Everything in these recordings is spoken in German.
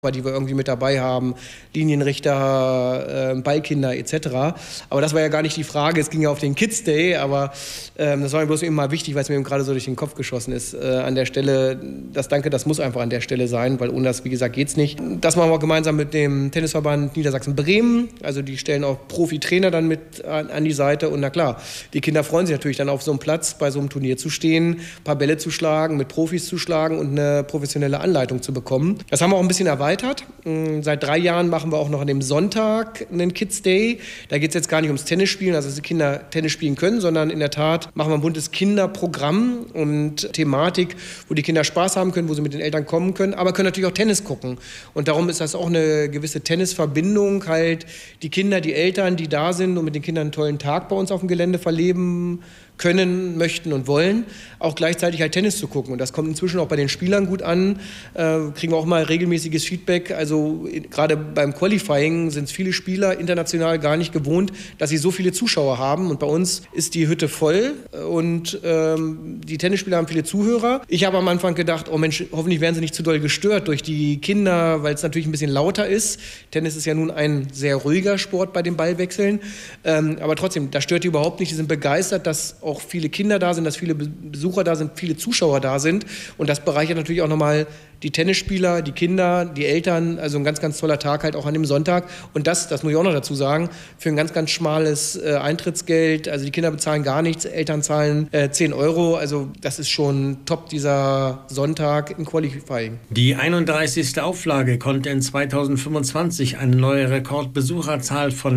die wir irgendwie mit dabei haben, Linienrichter, Ballkinder etc. Aber das war ja gar nicht die Frage, es ging ja auf den Kids Day, aber das war mir bloß eben mal wichtig, weil es mir eben gerade so durch den Kopf geschossen ist. An der Stelle, das Danke, das muss einfach an der Stelle sein, weil ohne das, wie gesagt, geht's nicht. Das machen wir gemeinsam mit dem Tennisverband Niedersachsen-Bremen, also die stellen auch Profi-Trainer dann mit an die Seite und na klar, die Kinder freuen sich natürlich dann auf so einem Platz, bei so einem Turnier zu stehen, ein paar Bälle zu schlagen, mit Profis zu schlagen und eine professionelle Anleitung zu bekommen. Das haben wir auch ein bisschen erweitert. Seit 3 Jahren machen wir auch noch an dem Sonntag einen Kids Day. Da geht es jetzt gar nicht ums Tennisspielen, also dass die Kinder Tennis spielen können, sondern in der Tat machen wir ein buntes Kinderprogramm und Thematik, wo die Kinder Spaß haben können, wo sie mit den Eltern kommen können, aber können natürlich auch Tennis gucken. Und darum ist das auch eine gewisse Tennisverbindung, halt die Kinder, die Eltern, die da sind und mit den Kindern einen tollen Tag bei uns auf dem Gelände verleben können, möchten und wollen, auch gleichzeitig halt Tennis zu gucken. Und das kommt inzwischen auch bei den Spielern gut an. Kriegen wir auch mal regelmäßiges Feedback. Also gerade beim Qualifying sind es viele Spieler international gar nicht gewohnt, dass sie so viele Zuschauer haben. Und bei uns ist die Hütte voll und die Tennisspieler haben viele Zuhörer. Ich habe am Anfang gedacht, oh Mensch, hoffentlich werden sie nicht zu doll gestört durch die Kinder, weil es natürlich ein bisschen lauter ist. Tennis ist ja nun ein sehr ruhiger Sport bei den Ballwechseln. Aber trotzdem, das stört die überhaupt nicht. Die sind begeistert, dass auch viele Kinder da sind, dass viele Besucher da sind, viele Zuschauer da sind. Und das bereichert natürlich auch nochmal die Tennisspieler, die Kinder, die Eltern. Also ein ganz, ganz toller Tag halt auch an dem Sonntag. Und das muss ich auch noch dazu sagen, für ein ganz, ganz schmales Eintrittsgeld. Also die Kinder bezahlen gar nichts, Eltern zahlen 10 Euro. Also das ist schon top, dieser Sonntag im Qualifying. Die 31. Auflage konnte in 2025 eine neue Rekordbesucherzahl von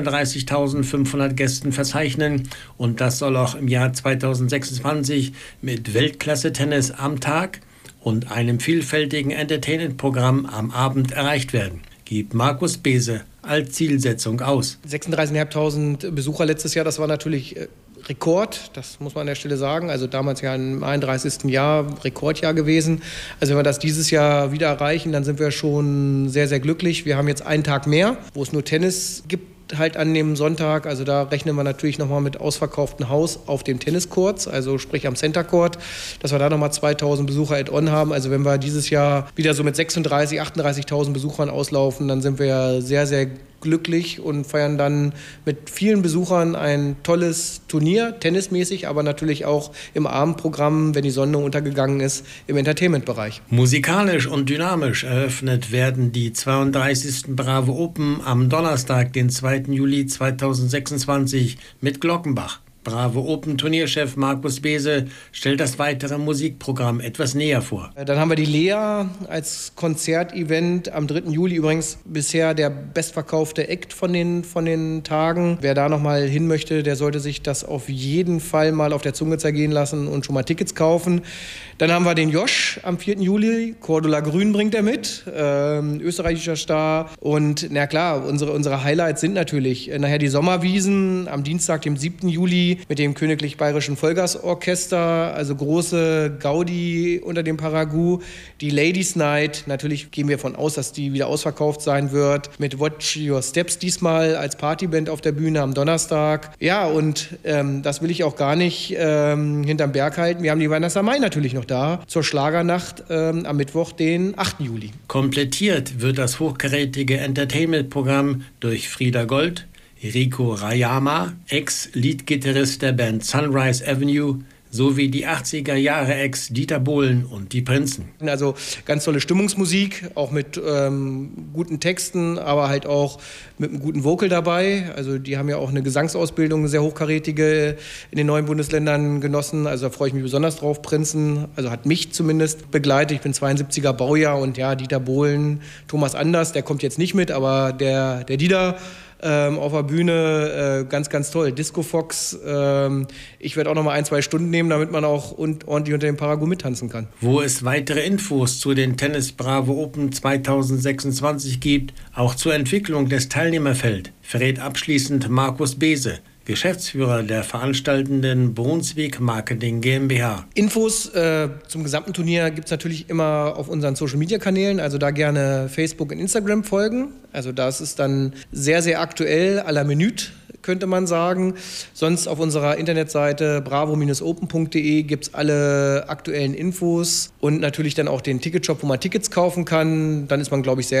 36.500 Gästen verzeichnen. Und das soll auch im Jahr 2026 mit Weltklasse-Tennis am Tag und einem vielfältigen Entertainment-Programm am Abend erreicht werden, gibt Markus Bese als Zielsetzung aus. 36.500 Besucher letztes Jahr, das war natürlich Rekord, das muss man an der Stelle sagen. Also damals ja im 31. Jahr Rekordjahr gewesen. Also wenn wir das dieses Jahr wieder erreichen, dann sind wir schon sehr, sehr glücklich. Wir haben jetzt einen Tag mehr, wo es nur Tennis gibt. Halt an dem Sonntag, also da rechnen wir natürlich nochmal mit ausverkauftem Haus auf dem Tenniscourt, also sprich am Center Court, dass wir da nochmal 2.000 Besucher add-on haben. Also wenn wir dieses Jahr wieder so mit 36.000, 38.000 Besuchern auslaufen, dann sind wir sehr, sehr glücklich und feiern dann mit vielen Besuchern ein tolles Turnier, tennismäßig, aber natürlich auch im Abendprogramm, wenn die Sonne untergegangen ist, im Entertainment-Bereich. Musikalisch und dynamisch eröffnet werden die 32. Bravo Open am Donnerstag, den 2. Juli 2026 mit Glockenbach. Bravo Open Turnierchef Markus Bese stellt das weitere Musikprogramm etwas näher vor. Dann haben wir die Lea als Konzertevent am 3. Juli, übrigens bisher der bestverkaufte Act von den Tagen. Wer da noch mal hin möchte, der sollte sich das auf jeden Fall mal auf der Zunge zergehen lassen und schon mal Tickets kaufen. Dann haben wir den Josh am 4. Juli, Cordula Grün bringt er mit, österreichischer Star. Und na klar, unsere Highlights sind natürlich nachher die Sommerwiesen am Dienstag, dem 7. Juli mit dem Königlich Bayerischen Vollgasorchester, also große Gaudi unter dem Paragu. Die Ladies Night, natürlich gehen wir davon aus, dass die wieder ausverkauft sein wird, mit Watch Your Steps diesmal als Partyband auf der Bühne am Donnerstag. Ja, und das will ich auch gar nicht hinterm Berg halten. Wir haben die Vanessa Mai natürlich noch da zur Schlagernacht am Mittwoch, den 8. Juli. Komplettiert wird das hochkarätige Entertainment-Programm durch Frieda Gold, Riko Rayama, Ex-Leadgitarrist der Band Sunrise Avenue, sowie die 80er-Jahre-Ex Dieter Bohlen und die Prinzen. Also ganz tolle Stimmungsmusik, auch mit guten Texten, aber halt auch mit einem guten Vocal dabei. Also die haben ja auch eine Gesangsausbildung, eine sehr hochkarätige in den neuen Bundesländern genossen. Also da freue ich mich besonders drauf. Prinzen, also hat mich zumindest begleitet. Ich bin 72er Baujahr und ja, Dieter Bohlen, Thomas Anders, der kommt jetzt nicht mit, aber der Dieter auf der Bühne, ganz, ganz toll. Disco Fox, ich werde auch noch mal 1-2 Stunden nehmen, damit man auch ordentlich unter dem Paragu mittanzen kann. Wo es weitere Infos zu den Tennis Bravo Open 2026 gibt, auch zur Entwicklung des Teilnehmerfelds, verrät abschließend Markus Bese, Geschäftsführer der veranstaltenden Brunswick Marketing GmbH. Infos zum gesamten Turnier gibt es natürlich immer auf unseren Social-Media-Kanälen, also da gerne Facebook und Instagram folgen. Also das ist dann sehr, sehr aktuell, à la Minute könnte man sagen. Sonst auf unserer Internetseite bravo-open.de gibt es alle aktuellen Infos und natürlich dann auch den Ticketshop, wo man Tickets kaufen kann. Dann ist man, glaube ich, sehr